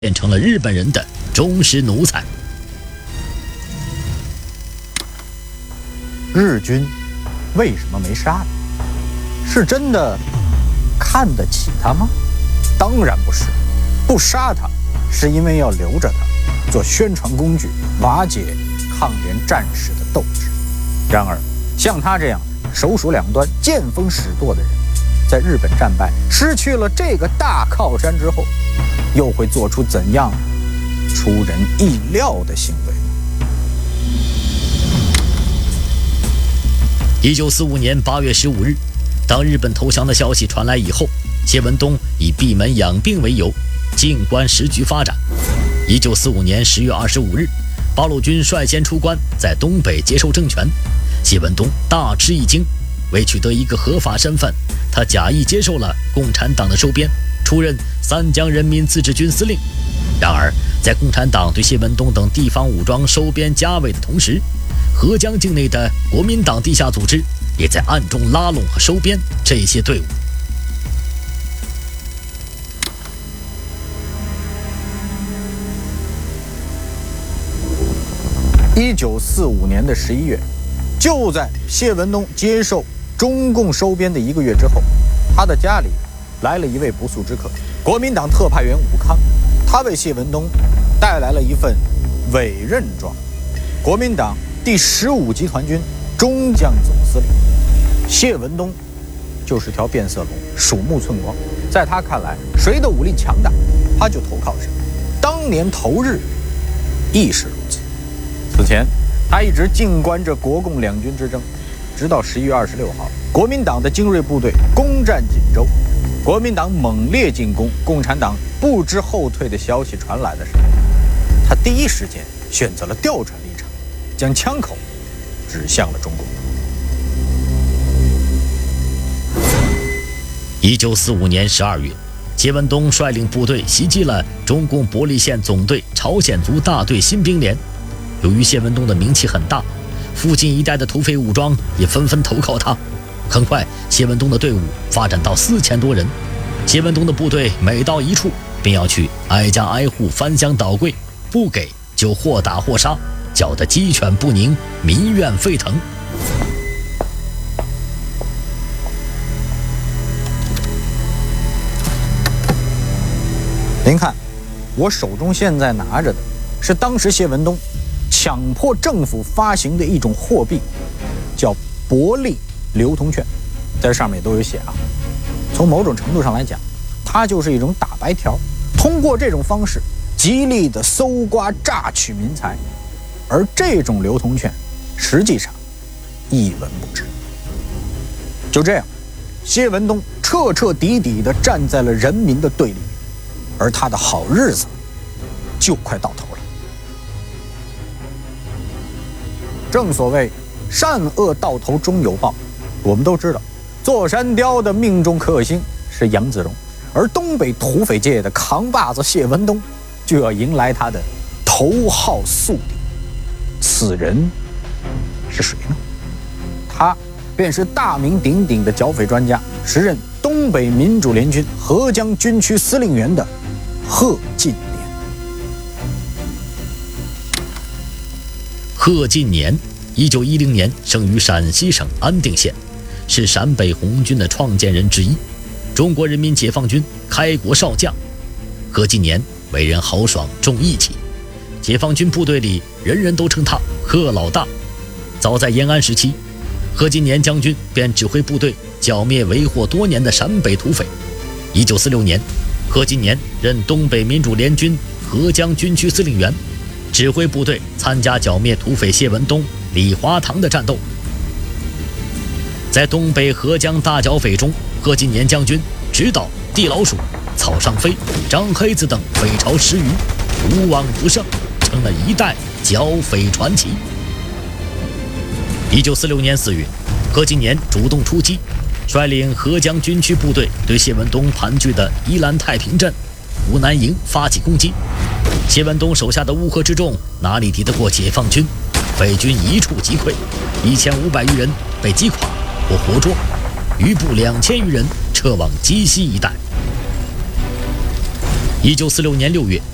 变成了日本人的忠实奴才。 日军为什么没杀他？是真的看得起他吗？当然不是，不杀他是因为要留着他做宣传工具，瓦解抗联战士的斗志。然而，像他这样手鼠两端、见风使舵的人，在日本战败、失去了这个大靠山之后，又会做出怎样出人意料的行为呢 ？1945年8月15日，当日本投降的消息传来以后，谢文东以闭门养病为由，静观时局发展。1945年10月25日，八路军率先出关，在东北接受政权。谢文东大吃一惊，为取得一个合法身份，他假意接受了共产党的收编，出任三江人民自治军司令。然而，在共产党对谢文东等地方武装收编加委的同时，合江境内的国民党地下组织也在暗中拉拢和收编这些队伍。 1945年的11月，就在谢文东接受中共收编的1个月之后，他的家里来了一位不速之客，国民党特派员武康。他为谢文东带来了一份委任状，国民党第15集团军中将总司令。谢文东就是条变色龙，鼠目寸光。在他看来，谁的武力强大，他就投靠谁。当年投日亦是如此。此前，他一直静观着国共两军之争，直到11月26号，国民党的精锐部队攻占锦州，国民党猛烈进攻，共产党不知后退的消息传来的时候，他第一时间选择了调转立场，将枪口指向了中共。 1945年12月，谢文东率领部队袭击了中共伯利县总队朝鲜族大队新兵连。由于谢文东的名气很大，附近一带的土匪武装也纷纷投靠他。很快，谢文东的队伍发展到4000多人。谢文东的部队每到一处，便要去挨家挨户翻箱倒柜，不给就或打或杀，搅得鸡犬不宁，民怨沸腾。 您看，我手中现在拿着的是当时谢文东强迫政府发行的一种货币，叫伯利流通券，在上面都有写啊。从某种程度上来讲，它就是一种打白条，通过这种方式极力的搜刮榨取民财，而这种流通券实际上一文不值。就这样，谢文东彻彻底底地站在了人民的对立面，而他的好日子就快到头了。正所谓善恶到头终有报，我们都知道，座山雕的命中克星是杨子荣，而东北土匪界的扛把子谢文东就要迎来他的头号宿敌。此人是谁呢？他便是大名鼎鼎的剿匪专家，时任东北民主联军合江军区司令员的贺近年。 贺近年1910年生于陕西省安定县，是陕北红军的创建人之一，中国人民解放军开国少将。贺近年为人豪爽重义气，解放军部队里人人都称他贺老大。早在延安时期，贺近年将军便指挥部队剿灭为祸多年的陕北土匪。1946年，贺近年任东北民主联军合江军区司令员，指挥部队参加剿灭土匪谢文东、李华堂的战斗。在东北合江大剿匪中，贺近年将军指导地老鼠、草上飞、张黑子等匪巢10余，无往不胜，成了一代剿匪传奇。1946年4月，贺近年主动出击，率领合江军区部队对谢文东盘踞的宜兰太平镇、湖南营发起攻击。谢文东手下的乌合之众哪里敌得过解放军？匪军一触即溃，1500余人被击垮或活捉，余部2000余人撤往鸡西一带。1946年6月，